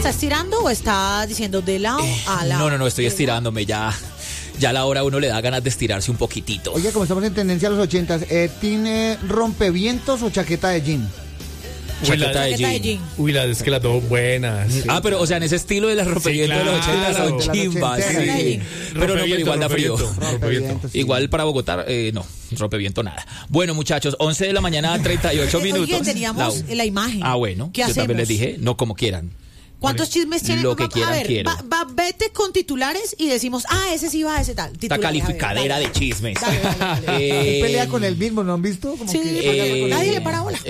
está estirando o está diciendo de lado a lado? No, estoy estirándome ya. Ya a la hora uno le da ganas de estirarse un poquitito. Oye, como estamos en tendencia a los 80s, ¿tiene rompevientos o chaqueta de jean? Chaqueta de jean. Uy, es que las dos buenas. Sí. Pero, o sea, en ese estilo de las rompevientos de los 80 son chimbas. Sí. Pero igual da frío. Sí. Igual para Bogotá, no, rompeviento nada. Bueno, muchachos, 11 de la mañana, 38 minutos. Oye, teníamos la imagen. Bueno, ¿Qué yo hacemos? también les dije, no como quieran. ¿Cuántos chismes tienen? Lo que quieran, a ver, quiero. vete con titulares y decimos, ese sí va, ese tal. Esta calificadera de chismes. Él pelea con el mismo, ¿no han visto? Como sí, que nadie le para bola.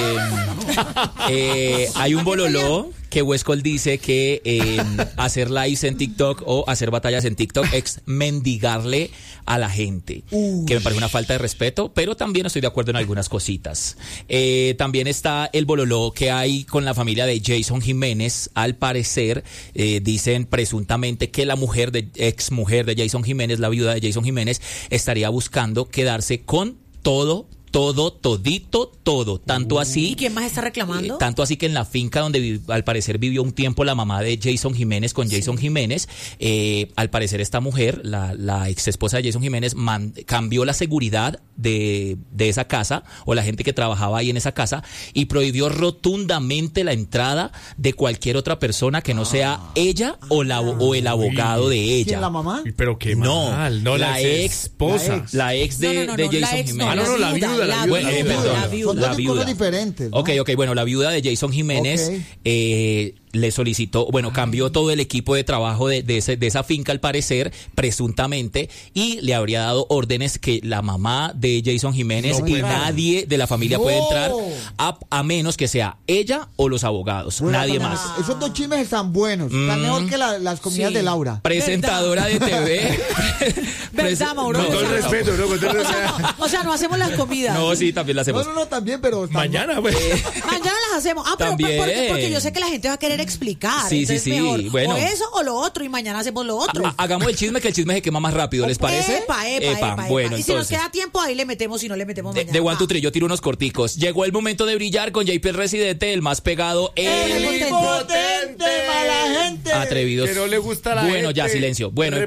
Hay un bololó que Huescol dice que hacer lives en TikTok o hacer batallas en TikTok es mendigarle a la gente, que me parece una falta de respeto, pero también estoy de acuerdo en algunas cositas. También está el bololó que hay con la familia de Jason Jiménez. Al parecer, dicen presuntamente que la ex mujer de Jason Jiménez, la viuda de Jason Jiménez, estaría buscando quedarse con todo. Tanto así. ¿Y quién más está reclamando? Tanto así que en la finca donde al parecer vivió un tiempo la mamá de Jason Jiménez con Jason Jiménez, al parecer esta mujer, la ex esposa de Jason Jiménez, cambió la seguridad de esa casa o la gente que trabajaba ahí en esa casa y prohibió rotundamente la entrada de cualquier otra persona que no sea ella o el abogado de ella. ¿Quién, la mamá? Pero qué mal. No, la ex esposa. La ex de Jason Jiménez. La viuda. La viuda. Son dos cosas diferentes, ¿no? Ok, bueno, la viuda de Jason Jiménez le solicitó, cambió todo el equipo de trabajo de esa finca al parecer, presuntamente, y le habría dado órdenes que la mamá de Jason Jiménez nadie de la familia puede entrar a menos que sea ella o los abogados, nadie más. Esos dos chismes están buenos, están mejor que las comidas de Laura. Presentadora de TV. ¿Verdad, Mauro? Con todo el respeto, ¿no? O sea, no hacemos las comidas. No, sí, también las hacemos. No, también, pero... Mañana, pues. Mañana las hacemos. Pero también. porque yo sé que la gente va a querer explicar. Sí, mejor, bueno. o eso o lo otro, y mañana hacemos lo otro. Hagamos el chisme, que el chisme se quema más rápido, ¿les parece? Epa. Bueno, y si nos queda tiempo, ahí le metemos, si no le metemos mañana. De 1, 2, 3, yo tiro unos corticos. Llegó el momento de brillar con JP el Residente, el más pegado, el impotente, mala gente. Atrevidos. Que no le gusta la Bueno, gente. ya, silencio. Bueno,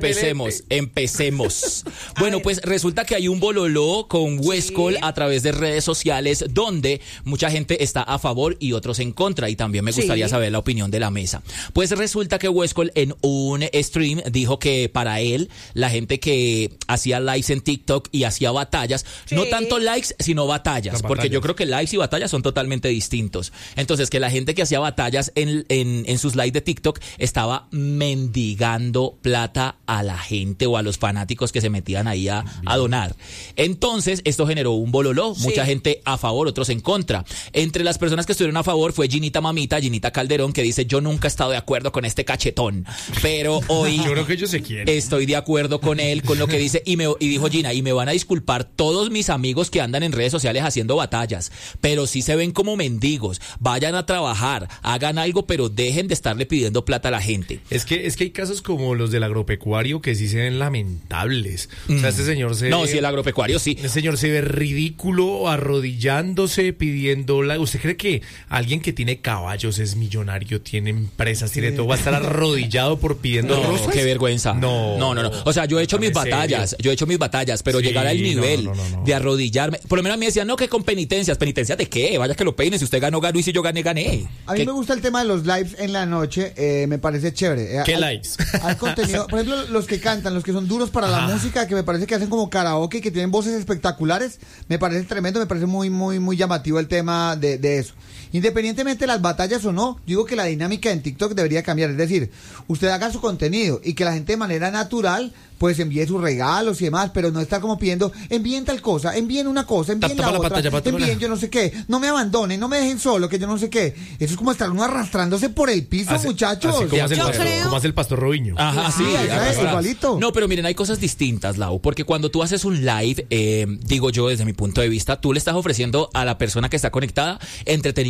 empecemos. Bueno, pues resulta que hay un bololó con Huescol a través de redes sociales donde mucha gente está a favor y otros en contra, y también me gustaría saber la opinión de la mesa. Pues resulta que Huescol en un stream dijo que para él la gente que hacía lives en TikTok y hacía batallas, no tanto likes sino batallas, porque yo creo que likes y batallas son totalmente distintos. Entonces, que la gente que hacía batallas en sus lives de TikTok estaba mendigando plata a la gente o a los fanáticos que se metían ahí a donar. Entonces, esto generó un bololó, mucha gente a favor, otros en contra. Entre las personas que estuvieron a favor fue Ginita Calderón, que dice: yo nunca he estado de acuerdo con este cachetón, pero hoy yo creo que ellos se quieren. Estoy de acuerdo con él, con lo que dice, y dijo Gina, y me van a disculpar todos mis amigos que andan en redes sociales haciendo batallas, pero sí se ven como mendigos, vayan a trabajar, hagan algo, pero dejen de estarle pidiendo plata a la gente. Es que hay casos como los del agropecuario que sí se ven lamentables. O sea, este señor se... No, sí, el agropecuario sí. Este señor se ve ridículo arrodillándose, pidiendo... ¿Usted cree que alguien que tiene caballos es millonario, tiene empresas, tiene todo, va a estar arrodillado por pidiendo rosas? Qué vergüenza. No. O sea, yo he hecho mis batallas, pero llegar al nivel de arrodillarme, por lo menos a mí decían, no, que con penitencias de qué, vaya que lo peinen, si usted ganó, y si yo gané. A mí me gusta el tema de los lives en la noche, me parece chévere. ¿Qué lives? Hay contenido, por ejemplo, los que cantan, los que son duros para la música, que me parece que hacen como karaoke, que tienen voces espectaculares, me parece tremendo, me parece muy llamativo el tema de eso. Independientemente de las batallas o no, digo que la dinámica en TikTok debería cambiar, es decir, usted haga su contenido y que la gente de manera natural pues envíe sus regalos y demás, pero no estar como pidiendo, envíen tal cosa, envíen una cosa, envíen la otra, envíen yo no sé qué, no me abandonen, no me dejen solo, que yo no sé qué. Eso es como estar uno arrastrándose por el piso, muchachos. Así como hace el pastor Robinho. Ajá, sí, igualito. No, pero miren, hay cosas distintas, Lau, porque cuando tú haces un live, digo yo desde mi punto de vista, tú le estás ofreciendo a la persona que está conectada entretenimiento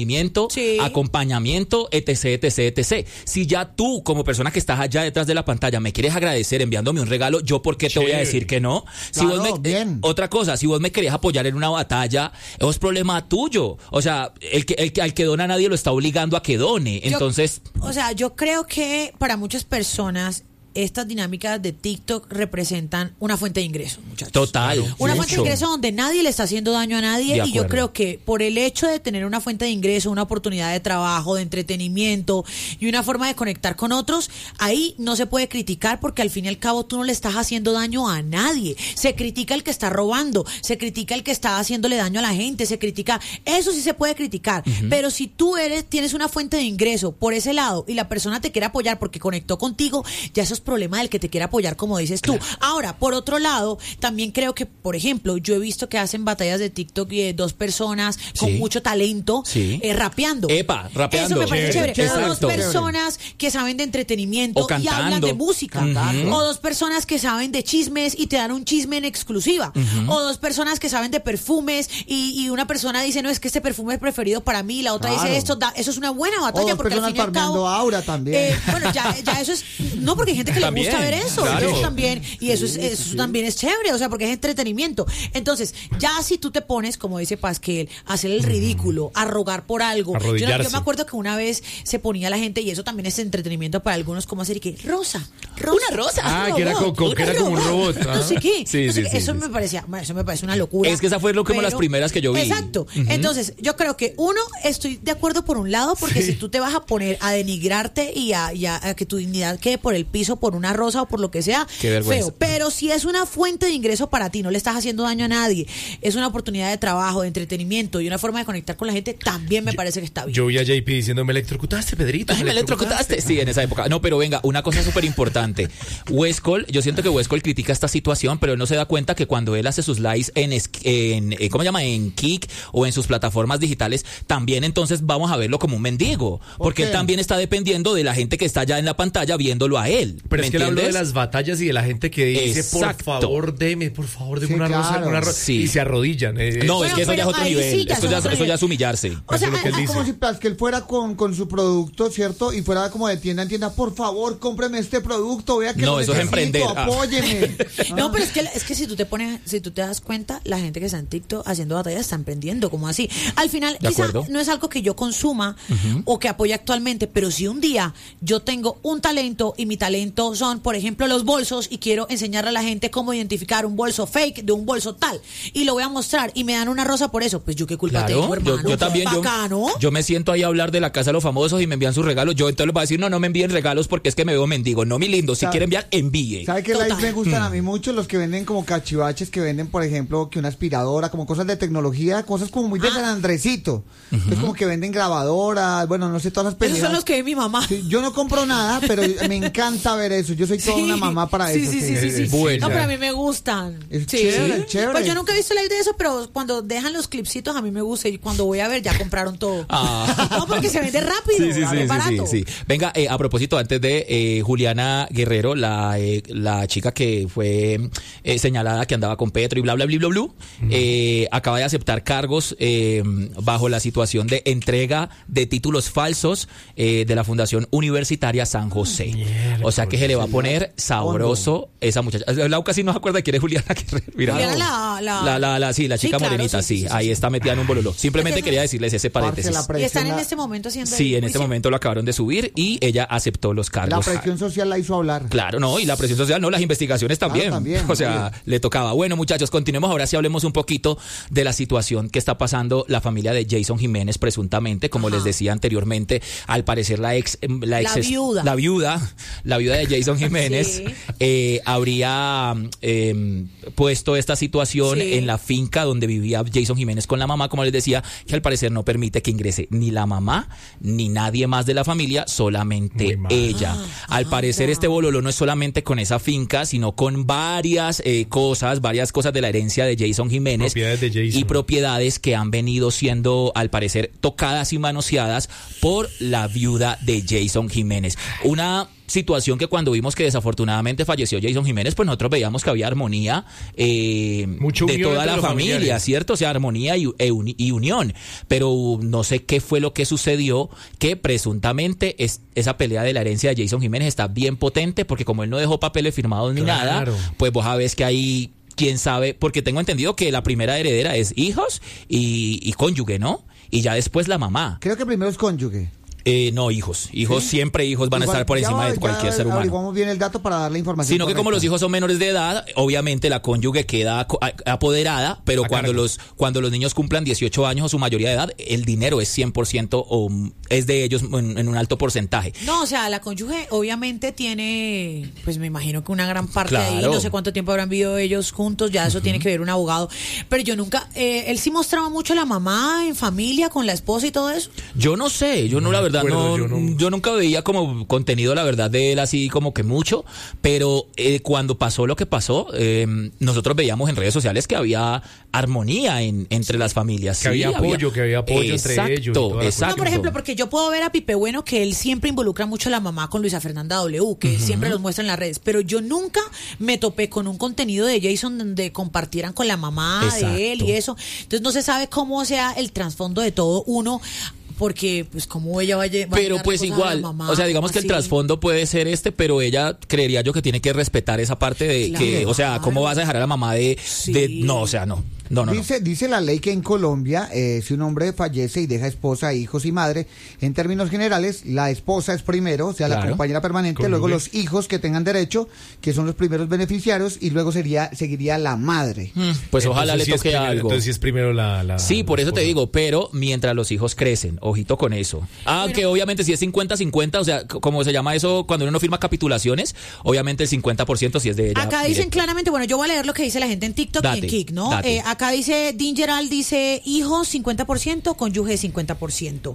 entretenimiento, Sí. acompañamiento, etc, etc, etc. Si ya tú, como persona que estás allá detrás de la pantalla, me quieres agradecer enviándome un regalo, ¿yo por qué te voy a decir que no? Si Claro, vos bien. otra cosa, si vos me querés apoyar en una batalla, eso es problema tuyo. O sea, al que dona nadie lo está obligando a que done. Entonces, Yo creo que para muchas personas estas dinámicas de TikTok representan una fuente de ingresos, muchachos. total. Una fuente de mucho. ingreso donde nadie le está haciendo daño a nadie, De y yo acuerdo. creo que por el hecho de tener una fuente de ingreso, una oportunidad de trabajo, de entretenimiento y una forma de conectar con otros, ahí no se puede criticar, porque al fin y al cabo tú no le estás haciendo daño a nadie. Se critica el que está robando, se critica el que está haciéndole daño a la gente, se critica, eso sí se puede criticar, pero si tú tienes una fuente de ingreso por ese lado y la persona te quiere apoyar porque conectó contigo, ya eso es problema del que te quiere apoyar, como dices tú. Ahora, por otro lado, también creo que, por ejemplo, yo he visto que hacen batallas de TikTok y de dos personas con Sí. mucho talento Sí. Rapeando. Epa, rapeando. Eso me parece Chévere, chévere. O dos exacto. personas que saben de entretenimiento O y hablan cantando. de música. Ujú. O dos personas que saben de chismes y te dan un chisme en exclusiva. O dos personas que saben de perfumes y una persona dice, no, es que este perfume es preferido para mí, y la otra Claro. dice esto. Eso es una buena O batalla, dos porque al personas fin y al farmeando cabo... aura también. Bueno, ya eso es... No, porque hay gente que También, le gusta ver eso. claro. Eso también, y eso también es chévere, o sea, porque es entretenimiento. Entonces, ya si tú te pones, como dice Pasquel, a hacer el ridículo, a rogar por algo. Yo Arrodillarse. me acuerdo que una vez se ponía la gente, y eso también es entretenimiento para algunos, como hacer y que rosa. Una rosa. Ah, que era como un robot. No sé qué. Sí, no sé sí, qué. sí, Eso sí. me parecía, bueno, eso me parece una locura. Es que esa fue como las primeras que yo vi. Exacto. Entonces, yo creo que estoy de acuerdo por un lado, porque si tú te vas a poner a denigrarte y a que tu dignidad quede por el piso por una rosa o por lo que sea, Qué vergüenza. feo. Pero si es una fuente de ingreso para ti, no le estás haciendo daño a nadie, es una oportunidad de trabajo, de entretenimiento y una forma de conectar con la gente, también me parece que está bien. Yo vi a JP diciendo, me electrocutaste, Pedrito. Ay, me electrocutaste. Sí, en esa época. No, pero venga, una cosa súper importante. Westcol, yo siento que Westcol critica esta situación, pero él no se da cuenta que cuando él hace sus lives ¿cómo se llama? En Kik o en sus plataformas digitales, también entonces vamos a verlo como un mendigo. Porque él qué? también está dependiendo de la gente que está allá en la pantalla viéndolo a él. Pero ¿Me es que él habló de entiendes? las batallas y de la gente que dice, Exacto. por favor, deme Sí, una rosa, claro. una rosa. Sí. Y se arrodillan. No, Bueno, es que eso ya es pero otro ahí nivel. sí ya eso, es ya, otro eso ya nivel. es humillarse. O sea, Eso es lo que él Es dice. como si Pasquel fuera con su producto, ¿cierto? Y fuera como de tienda en tienda, por favor, cómpreme este producto, vea que No, lo eso es necesito, emprender. Ah. apóyeme. No, pero es que si tú te das cuenta, la gente que está en TikTok haciendo batallas está emprendiendo, como así. Al final, De quizá acuerdo. no es algo que yo consuma o que apoye actualmente, pero si un día yo tengo un talento y mi talento son, por ejemplo, los bolsos, y quiero enseñarle a la gente cómo identificar un bolso fake de un bolso tal, y lo voy a mostrar y me dan una rosa por eso, pues yo qué culpa tengo, Claro, hermano. yo también, Bacano. yo me siento ahí a hablar de la casa de los famosos y me envían sus regalos. Yo entonces les voy a decir, no me envíen regalos porque es que me veo mendigo. No, mi lindo, si Sabe- quiere enviar, envíe. ¿Sabe qué Total. lives me gustan a mí mucho? Los que venden como cachivaches, que venden, por ejemplo, que una aspiradora, como cosas de tecnología, cosas como muy de San Andresito. Es como que venden grabadoras, bueno, no sé, todas las Esos pendejadas. son los que ve mi mamá. Sí, yo no compro nada, pero me encanta ver eso. Yo soy toda Sí. una mamá para Sí, eso. sí, sí, sí, sí. Bueno. No, pero a mí me gustan. Es Sí. chévere, chévere. Pues yo nunca he visto live de eso, pero cuando dejan los clipsitos a mí me gusta, y cuando voy a ver ya compraron todo. Ah. No, porque se vende rápido, es barato. sí. Venga, a propósito, antes de Juliana Guerrero, la chica que fue señalada que andaba con Petro y bla, bla, bla, bla, bla, acaba de aceptar cargos bajo la situación de entrega de títulos falsos de la Fundación Universitaria San José. O sea que se le va a poner sabroso esa muchacha. Lau casi no se acuerda de quién es Juliana Guerrero. Mira. Juliana Sí, la chica claro, morenita, sí, sí. sí, Ahí sí. está metida en un bololo. Simplemente Porque- quería decirles ese paréntesis. Parce, Y están en la- este momento haciendo Sí, el en este juicio. momento lo acabaron de subir y ella aceptó los La cargos. presión social la hizo hablar. Claro, no, y la presión social, no, las investigaciones también. Claro, también, o sea, obvio. le tocaba. Bueno, muchachos, continuemos ahora sí hablemos un poquito de la situación que está pasando la familia de Jason Jiménez presuntamente, como Ajá. les decía anteriormente, al parecer la viuda. la viuda de Jason Jiménez Sí. habría puesto esta situación Sí. en la finca donde vivía Jason Jiménez con la mamá, como les decía, que al parecer no permite que ingrese ni la mamá ni nadie más de la familia, solamente Muy mal. ella. Al parecer este bololo no es solamente con esa finca, sino con varias cosas de la herencia de Jason Jiménez Propiedades de Jason. y propiedades que han venido siendo, al parecer, tocadas y manoseadas por la viuda de Jason Jiménez. Una situación que cuando vimos que desafortunadamente falleció Jason Jiménez, pues nosotros veíamos que había armonía Mucho de unión toda entre la los familia, familiares. ¿cierto? O sea, armonía y unión. Pero no sé qué fue lo que sucedió, que presuntamente esa pelea de la herencia de Jason Jiménez está bien potente, porque como él no dejó papeles firmados ni nada, Claro. pues vos sabés que hay, quién sabe, porque tengo entendido que la primera heredera es hijos y cónyuge, ¿no? Y ya después la mamá. Creo que primero es cónyuge. No, hijos. Siempre hijos van a estar por encima de cualquier ser humano. Averiguamos bien el dato para dar la información. Sino que como los hijos son menores de edad, obviamente la cónyuge queda apoderada, pero cuando los niños cumplan 18 años o su mayoría de edad, el dinero es 100% o es de ellos en un alto porcentaje. No, o sea, la cónyuge obviamente tiene, pues me imagino que una gran parte ahí, Claro. no sé cuánto tiempo habrán vivido ellos juntos, ya eso tiene que ver un abogado, pero yo nunca, él sí mostraba mucho a la mamá en familia, con la esposa y todo eso. Yo no sé, yo no la verdad, acuerdo, yo nunca veía como contenido, la verdad, de él así como que mucho, pero cuando pasó lo que pasó, nosotros veíamos en redes sociales que había armonía entre las familias. Que había apoyo entre ellos y toda la Exacto. No, por ejemplo, porque yo puedo ver a Pipe Bueno que él siempre involucra mucho a la mamá con Luisa Fernanda W, que siempre los muestra en las redes, pero yo nunca me topé con un contenido de Jason donde compartieran con la mamá de él y eso. Entonces no se sabe cómo sea el trasfondo de todo uno, porque pues como ella va a Pero pues igual, o sea, digamos que el trasfondo puede ser pero ella creería yo que tiene que respetar esa parte de Claro. que, o sea, ¿cómo vas a dejar a la mamá de no, o sea, no. No. Dice la ley que en Colombia, si un hombre fallece y deja esposa, hijos y madre, en términos generales, la esposa es primero, o sea, la compañera permanente, Colombia. luego los hijos que tengan derecho, que son los primeros beneficiarios, y luego seguiría la madre. Pues ojalá le toque algo. Entonces sí es primero la Sí, por la eso te esposa. digo, pero mientras los hijos crecen, ojito con eso. Aunque obviamente si es 50-50, o sea, como se llama eso cuando uno no firma capitulaciones, obviamente el 50% sí es de ella. Acá dicen directo. claramente, bueno, yo voy a leer lo que dice la gente en TikTok y en Kik, ¿no? Date. Acá dice, Dingeral dice, hijos 50%, cónyuge 50%.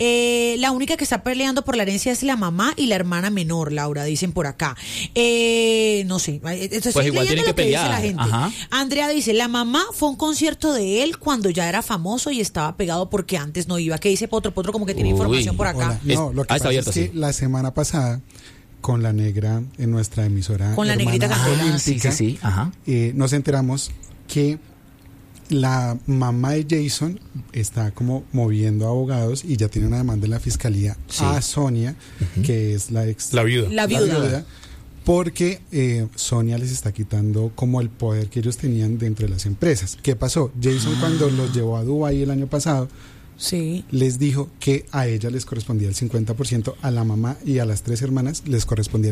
La única que está peleando por la herencia es la mamá y la hermana menor, Laura, dicen por acá. No sé, estoy Pues igual leyendo tienen que lo que dice pelear, la gente. ajá. Andrea dice, la mamá fue a un concierto de él cuando ya era famoso y estaba pegado porque antes no iba. ¿Qué dice Potro? Potro como que tiene Uy. información por acá. Hola. No, lo que está pasa abierto, es que sí. la semana pasada, con la negra en nuestra emisora Con la negrita hermana Candela. olímpica, Ajá. nos enteramos que la mamá de Jason está como moviendo abogados y ya tiene una demanda en la fiscalía a Sonia, que es la ex... La viuda. La viuda. Porque Sonia les está quitando como el poder que ellos tenían dentro de las empresas. ¿Qué pasó? Jason cuando los llevó a Dubái el año pasado, Sí. les dijo que a ella les correspondía el 50%, a la mamá y a las 3 hermanas les correspondía el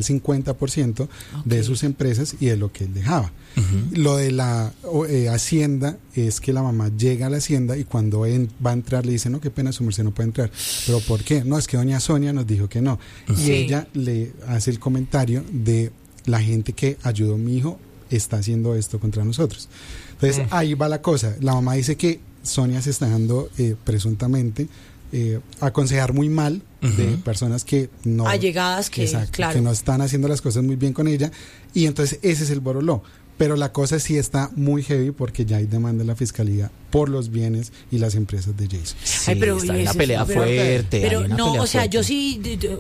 50% de sus empresas y de lo que él dejaba. Lo de la hacienda es que la mamá llega a la hacienda y cuando va a entrar le dice, no, qué pena, su merced no puede entrar. ¿Pero por qué? No, es que doña Sonia nos dijo que no. Y ella le hace el comentario de la gente que ayudó a mi hijo está haciendo esto contra nosotros. Entonces ahí va la cosa. La mamá dice que Sonia se está dejando presuntamente aconsejar muy mal de personas que no... Allegadas que, exacto, claro. que no están haciendo las cosas muy bien con ella. Y entonces ese es el boroló. Pero la cosa sí está muy heavy porque ya hay demanda en la fiscalía por los bienes y las empresas de Jason. Sí, Ay, pero está en oye, una ese pelea es súper fuerte. Pero hay una no, pelea o sea, fuerte. yo sí,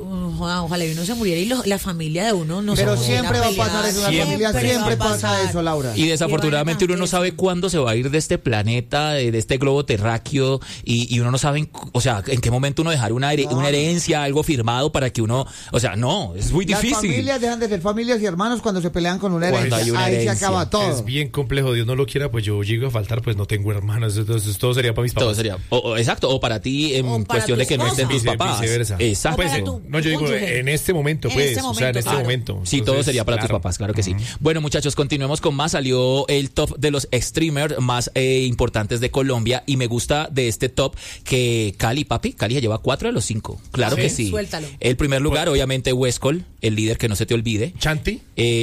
ojalá uno se muriera y la familia de uno no Pero se siempre va a pelear, pasar eso, la Siempre familia va siempre a pasa pasar. eso, Laura. Y desafortunadamente uno no sabe cuándo se va a ir de este planeta, de este globo terráqueo, y uno no sabe, o sea, en qué momento uno dejar una herencia, algo firmado para que uno, o sea, no, es muy Las difícil. familias dejan de ser familias y hermanos cuando se pelean con una Cuando herencia. hay una Ahí herencia. se acaba todo. Es bien complejo, Dios no lo quiera, pues yo llego a faltar, pues no tengo hermanos, entonces todo sería para mis papás. Todo sería, exacto, o para ti en O para cuestión de tu que no estén tus esposa. papás. Viceversa. Exacto. Pues, para tu no, yo digo, cónyuge. en este momento, En pues, este o sea, en momento, este claro. momento. Sí, todo Entonces, sería para tus claro. papás, claro que sí. Bueno, muchachos, continuemos con más. Salió el top de los streamers más importantes de Colombia y me gusta de este top que Cali ya lleva 4 de los 5. Claro Sí, que sí. suéltalo. El primer lugar, obviamente, Westcol, el líder que no se te olvide. Chanti,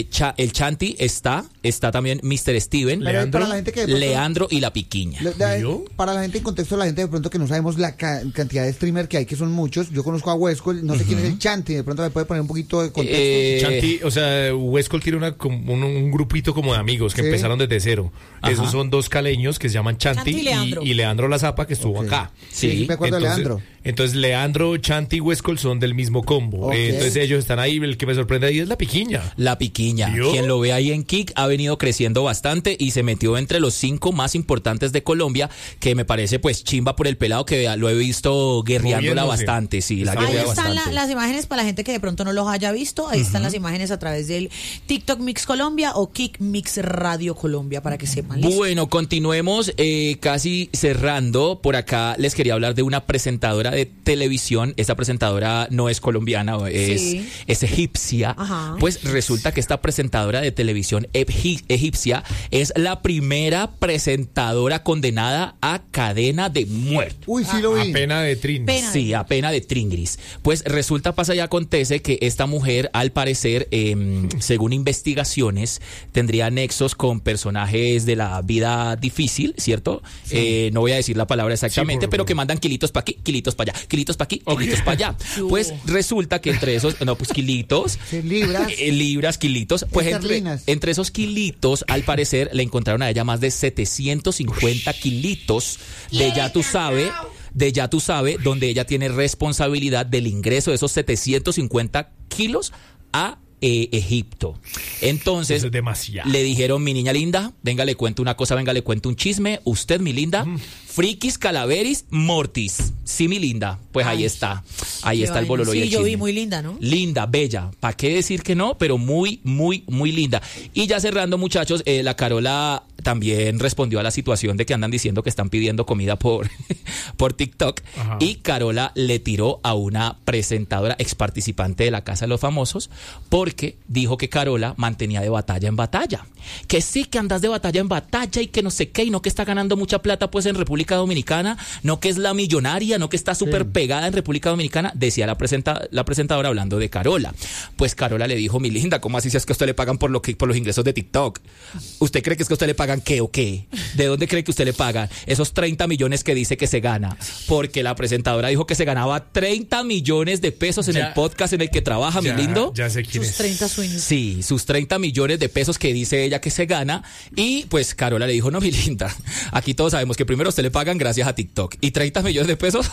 El Chanti está también Mr. Steven, Pero Leandro. para la gente que de pronto- Leandro y la Piquiña. ¿Yo? Para la gente en contexto, la gente de pronto que no sabemos la cantidad de streamers que hay, que son muchos. Yo conozco a Westcol, no sé quién es el Chanti, de pronto me puede poner un poquito de contexto. Chanti, o sea, Westcol tiene un grupito como de amigos que Sí. empezaron desde cero. Ajá. Esos son dos caleños que se llaman Chanti Chanti y Leandro. y Leandro La Zapa, que estuvo Ok. acá. Sí, Sí, me acuerdo de Entonces, Leandro. Entonces Leandro, Chanti y Huescol son del mismo combo. Ok. Entonces ellos están ahí. El que me sorprende ahí es la Piquiña. La Piquiña. ¿Vio? Quien lo ve ahí en Kik ha venido creciendo bastante y se metió entre los 5 más importantes de Colombia, que me parece pues chimba por el pelado, que lo he visto guerreándola Moviéndose. bastante. Sí, la Ahí guerrea están bastante. las imágenes para la gente que de pronto no los haya visto. Ahí están las imágenes a través del TikTok Mix Colombia o Kik Mix Radio Colombia para que sepan. ¿Listo? Bueno, continuemos casi cerrando. Por acá les quería hablar de una presentadora de televisión. Esta presentadora no es colombiana, Sí. es egipcia. Ajá. Pues resulta que esta presentadora de televisión egipcia es la primera presentadora condenada a cadena de muerte. Uy, sí lo A vi. pena de trin. Pena. Sí, a pena de Tringris. Pues resulta, pasa y acontece que esta mujer, al parecer, según investigaciones, tendría nexos con personajes de la vida difícil, ¿cierto? No voy a decir la palabra exactamente, Sí, pero que mandan kilitos para aquí, kilitos para allá, kilitos para aquí, kilitos para allá. Pues resulta que entre esos, no, pues kilitos, Sí, libras. libras, kilitos, pues Esterlinas. entre esos kilitos, al parecer, le encontraron a ella más de 750 kilitos de ya tú sabes, donde ella tiene responsabilidad del ingreso de esos 750 kilos a Egipto. Entonces, Eso es demasiado. le dijeron, mi niña linda, venga, le cuento una cosa, venga, le cuento un chisme. Usted, mi linda, frikis, calaveris, mortis. Sí, mi linda. Pues ahí está. Ahí Qué está el vaina. bololo y Sí, el yo vi chisme. muy linda, ¿no? Linda, bella. ¿Para qué decir que no? Pero muy, muy, muy linda. Y ya cerrando, muchachos, la Carola también respondió a la situación de que andan diciendo que están pidiendo comida por, por TikTok. Ajá. Y Carola le tiró a una presentadora, ex participante de la Casa de los Famosos, porque dijo que Carola mantenía de batalla en batalla. Que sí, que andas de batalla en batalla y que no sé qué, y no que está ganando mucha plata pues en República Dominicana, no que es la millonaria, no que está súper pegada en República Dominicana, decía la presentadora hablando de Carola. Pues Carola le dijo, mi linda, ¿cómo así si es que a usted le pagan por los ingresos de TikTok? ¿Usted cree que es que a usted le pagan qué o qué? ¿De dónde cree que usted le pagan esos 30 millones que dice que se gana? Porque la presentadora dijo que se ganaba 30 millones de pesos en Ya. el podcast en el que trabaja, mi lindo. Ya sé quién Sus es. 30 sueños. Sí, sus 30 millones de pesos que dice ella que se gana. Y pues Carola le dijo, no, mi linda, aquí todos sabemos que primero a usted le pagan gracias a TikTok. Y 30 millones de pesos.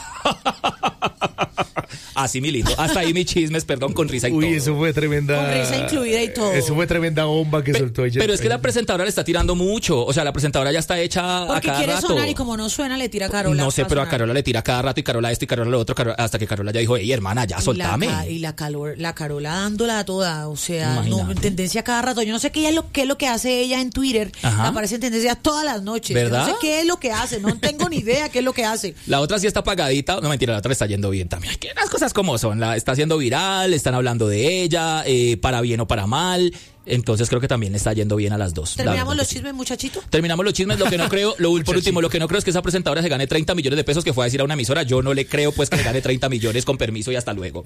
Así, mi lindo. Hasta ahí mis chismes, perdón, con risa y Uy, todo. eso fue tremenda. Con risa incluida y todo. Eso fue tremenda bomba que soltó ella. Pero es que la presentadora le está tirando mucho. O sea, la presentadora ya está hecha a Porque cada quiere rato. sonar y como no suena, le tira a Carola. No sé, para pero a sonar. Carola le tira cada rato y Carola esto y Carola lo otro, hasta que Carola ya dijo, hey, hermana, ya, soltame. Y la Carola dándola toda, o sea, no, Imagínate. en tendencia cada rato. Yo no sé qué es lo que hace ella en Twitter. Ajá. Aparece en tendencia todas las noches. ¿Verdad? Yo no sé qué es lo que hace, no tengo ni idea qué es lo que hace. La otra sí está apagadita. No, mentira, la otra le está yendo bien también. Que las cosas como son. Está haciendo viral, están hablando de ella, para bien o para mal. Entonces creo que también le está yendo bien a las dos. La ¿Terminamos verdad los que sí. chismes, muchachito? Terminamos los chismes. Lo que no creo, por último, lo que no creo es que esa presentadora se gane 30 millones de pesos que fue a decir a una emisora. Yo no le creo pues que se gane 30 millones con permiso y hasta luego.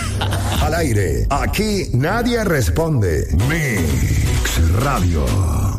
Al aire, aquí nadie responde. Mix Radio.